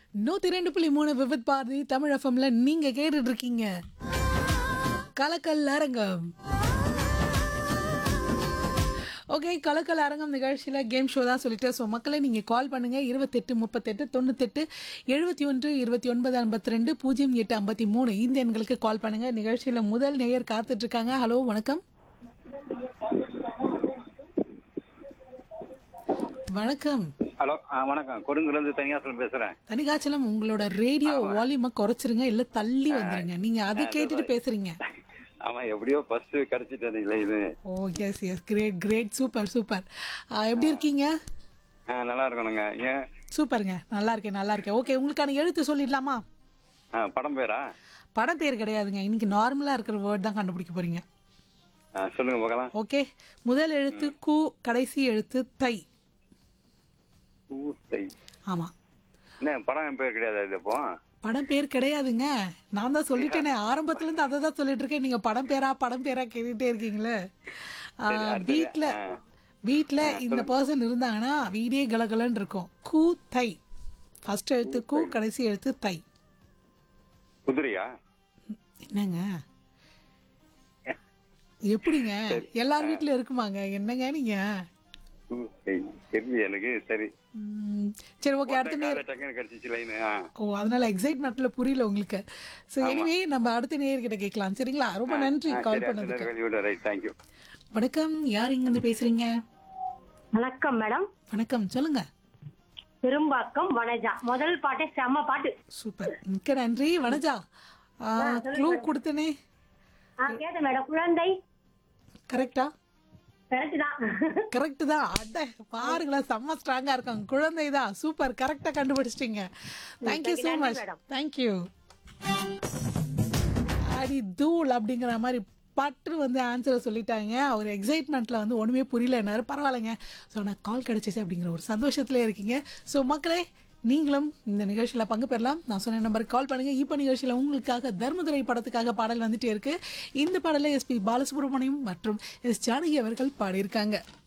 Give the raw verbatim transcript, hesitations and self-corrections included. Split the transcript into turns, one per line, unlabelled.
நூத்தி ரெண்டு புள்ளி மூணு விவித் பாரதி தமிழ் எஃப்எம்ல நீங்க கேட்டுட்டு இருக்கீங்க கலக்கல் அரங்கம். ஓகே, கலக்கல் அரங்கம் நிகழ்ச்சியில் கேம் ஷோ தான் சொல்லிட்டு ஸோ மக்களை நீங்கள் கால் பண்ணுங்கள் இருபத்தெட்டு முப்பத்தெட்டு தொண்ணூத்தெட்டு எழுபத்தி ஒன்று இருபத்தி ஒன்பது ஐம்பத்தி ரெண்டு பூஜ்ஜியம் எட்டு ஐம்பத்தி மூணு இந்த எண்களுக்கு கால் பண்ணுங்கள். நிகழ்ச்சியில் முதல் நேயர் காத்துட்ருக்காங்க. ஹலோ, வணக்கம். வணக்கம்.
ஹலோ, வணக்கம். கொடுங்குலேருந்து தனியாசலம் பேசுறேன்.
தனிகாச்சலம், உங்களோட ரேடியோ வால்யூமை குறைச்சிருங்க, இல்லை தள்ளி வந்துருங்க. நீங்க அதை கேட்டுட்டு பேசுறீங்க.
ஆமா, எப்படியோ ஃபர்ஸ்ட் கிடைச்சிட்டேன் இது.
ஓ S S, great great, super super. எப்படி இருக்கீங்க?
நல்லா இருக்கணுங்க. ஏன்?
சூப்பருங்க, நல்லா இருக்கேன் நல்லா இருக்கேன். ஓகே, உங்களுக்கான எழுத்து சொல்லிடலாமா?
படம் பேரா?
படம் பேர் கிடையாதுங்க, இன்னைக்கு நார்மலா இருக்கிற வேர்ட் தான் கண்டுபிடிக்க போறீங்க.
சொல்லுங்க பார்க்கலாம்.
ஓகே, முதல் எழுத்து கு, கடைசி எழுத்து தை. ஆமா.
என்ன படம் பேர் கிடையாது இது? அப்போ
படம் பேர் கிடையாதுங்க, நான் தான் சொல்லிட்டேனே ஆரம்பத்துல இருந்து அதை தான் சொல்லிட்டு இருக்கேன். நீங்க படம் பேரா படம் பேரா கேட்டுட்டே இருக்கீங்களே. வீட்டுல வீட்டுல இந்த பர்சன் இருந்தாங்கன்னா வீடே கலகலன்னு இருக்கும். கு தை, ஃபர்ஸ்ட் எழுத்து கு, கடைசி எழுத்து தை.
குதிரையா?
என்னங்க எப்படிங்க எல்லார் வீட்டுல இருக்குமாங்க? என்னங்க நீங்க?
எனக்கு சரி
சரி ஓகே, அடுத்த நேர். ஓ, அதனால எக்ஸைட்மெண்ட்ல புரியல உங்களுக்கு. சோ எனிவே நம்ம அடுத்த நேயர்கிட்ட கேட்கலாம். சரிங்களா? ரொம்ப நன்றி கால் பண்ணதுக்கு. வணக்கம், யார் இங்க இருந்து பேசுறீங்க?
வணக்கம் மேடம்.
வணக்கம், சொல்லுங்க.
பெரும்பாக்கம் வனஜா. முதல் பாட்டே செம்ம பாட்டு.
சூப்பர், மிக்க நன்றி வனஜா. க்ளூ கொடுத்தனே.
கேட்ட மேடம், குழந்தை.
கரெக்டா?
கரெக்ட் தான்.
கரெக்ட் தான். அட பாருங்களேன், செம்ம ஸ்ட்ராங்கா இருக்காங்க. குழந்தை தான். சூப்பர், கரெக்டா கண்டுபிடிச்சிட்டீங்க. Thank you so much. தேங்க்யூ. அடி தூள் அப்படிங்கிற மாதிரி பட்டு வந்து ஆன்சரை சொல்லிட்டாங்க. அவர் எக்ஸைட்மெண்ட்ல வந்து ஒண்ணுமே புரியலன்னாரு. பரவாயில்லைங்க, ஸோ நான் கால் கிடைச்சிச்சு அப்படிங்கிற ஒரு சந்தோஷத்துல இருக்கீங்க. ஸோ மக்களே, நீங்களும் இந்த நிகழ்ச்சியில் பங்கு பெறலாம். நான் சொன்ன நம்பருக்கு கால் பண்ணுங்க. இப்போ நிகழ்ச்சியில் உங்களுக்காக தர்மதுரை படத்துக்காக பாடல் வந்துட்டே இருக்கு. இந்த பாடலை எஸ்பி பாலசுப்ரமணியம் மற்றும் எஸ் ஜானகி அவர்கள் பாடியிருக்காங்க.